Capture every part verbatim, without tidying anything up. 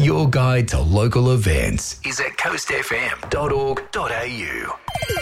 Your guide to local events is at coast f m dot org dot a u.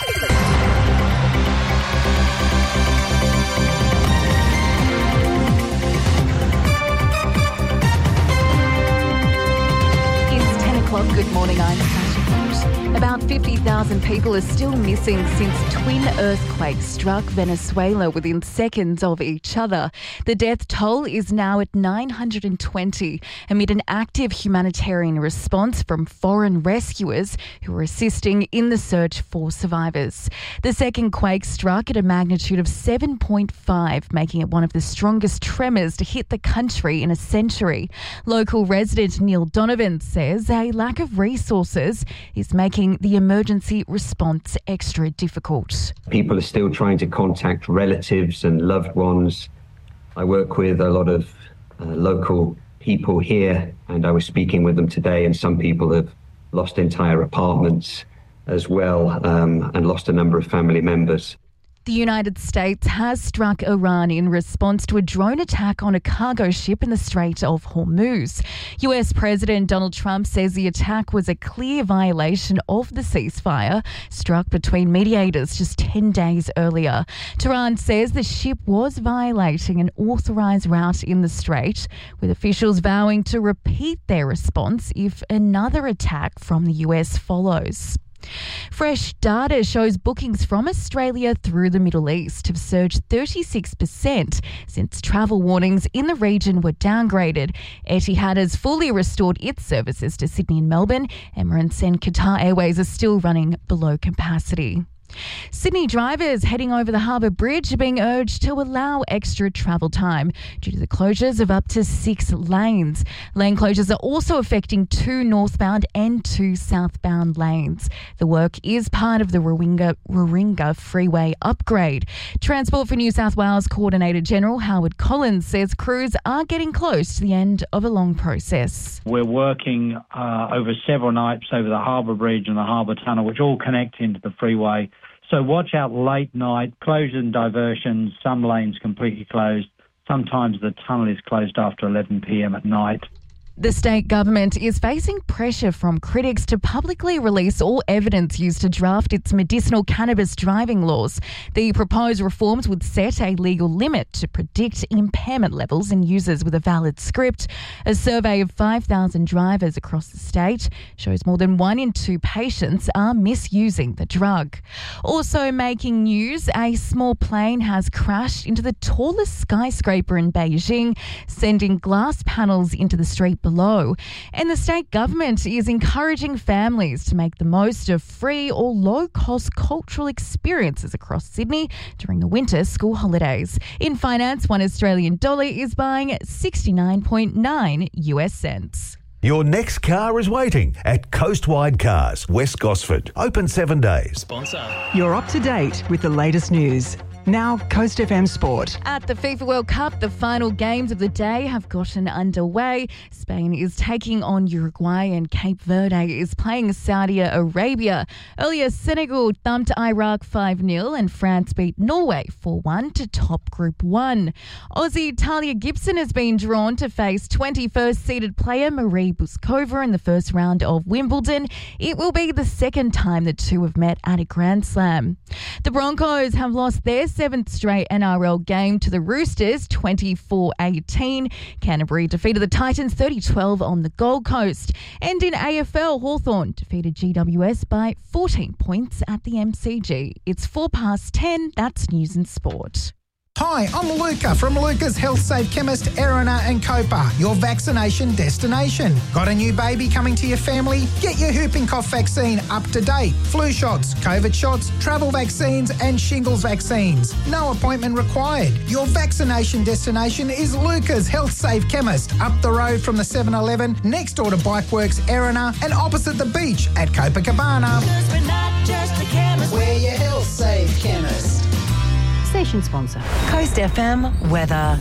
Good morning, I'm Sasha French. About fifty thousand people are still missing since twin earthquakes struck Venezuela within seconds of each other. The death toll is now at nine hundred twenty amid an active humanitarian response from foreign rescuers who are assisting in the search for survivors. The second quake struck at a magnitude of seven point five, making it one of the strongest tremors to hit the country in a century. Local resident Neil Donovan says a lack of resources is making the emergency response extra difficult. People are still trying to contact relatives and loved ones. I work with a lot of uh, local people here, and I was speaking with them today, and some people have lost entire apartments as well, um, and lost a number of family members. The United States has struck Iran in response to a drone attack on a cargo ship in the Strait of Hormuz. U S President Donald Trump says the attack was a clear violation of the ceasefire struck between mediators just ten days earlier. Tehran says the ship was violating an authorised route in the strait, with officials vowing to repeat their response if another attack from the U S follows. Fresh data shows bookings from Australia through the Middle East have surged thirty-six percent since travel warnings in the region were downgraded. Etihad has fully restored its services to Sydney and Melbourne. Emirates and Qatar Airways are still running below capacity. Sydney drivers heading over the Harbour Bridge are being urged to allow extra travel time due to the closures of up to six lanes. Lane closures are also affecting two northbound and two southbound lanes. The work is part of the Warringah, Warringah Freeway upgrade. Transport for New South Wales Coordinator General Howard Collins says crews are getting close to the end of a long process. We're working uh, over several nights over the Harbour Bridge and the Harbour Tunnel, which all connect into the freeway. So watch out late night, closures and diversions, some lanes completely closed. Sometimes the tunnel is closed after eleven p.m. at night. The state government is facing pressure from critics to publicly release all evidence used to draft its medicinal cannabis driving laws. The proposed reforms would set a legal limit to predict impairment levels in users with a valid script. A survey of five thousand drivers across the state shows more than one in two patients are misusing the drug. Also making news, a small plane has crashed into the tallest skyscraper in Beijing, sending glass panels into the street below. And the state government is encouraging families to make the most of free or low-cost cultural experiences across Sydney during the winter school holidays. In finance, one Australian dollar is buying sixty-nine point nine U S cents. Your next car is waiting at Coastwide Cars, West Gosford. Open seven days. Sponsor. You're up to date with the latest news. Now, Coast F M Sport. At the FIFA World Cup, the final games of the day have gotten underway. Spain is taking on Uruguay and Cape Verde is playing Saudi Arabia. Earlier, Senegal thumped Iraq five nil and France beat Norway four one to top Group one. Aussie Talia Gibson has been drawn to face twenty-first seeded player Marie Buskova in the first round of Wimbledon. It will be the second time the two have met at a Grand Slam. The Broncos have lost their seventh straight N R L game to the Roosters, twenty-four eighteen. Canterbury defeated the Titans thirty twelve on the Gold Coast. And in A F L, Hawthorn defeated G W S by fourteen points at the M C G. It's four past ten. That's news and sport. Hi, I'm Luca from Luca's Health Safe Chemist, Erina and Copa, your vaccination destination. Got a new baby coming to your family? Get your whooping cough vaccine up to date. Flu shots, COVID shots, travel vaccines and shingles vaccines. No appointment required. Your vaccination destination is Luca's Health Safe Chemist, up the road from the seven eleven, next door to Bikeworks, Erina, and opposite the beach at Copacabana. Because we're not just a chemist, we're your Health Safe Chemist. Station sponsor. Coast F M weather.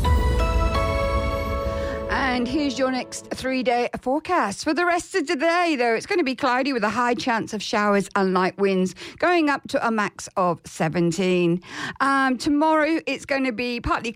And here's your next three-day forecast. For the rest of the day, though, it's going to be cloudy with a high chance of showers and light winds, going up to a max of seventeen. Um, tomorrow, it's going to be partly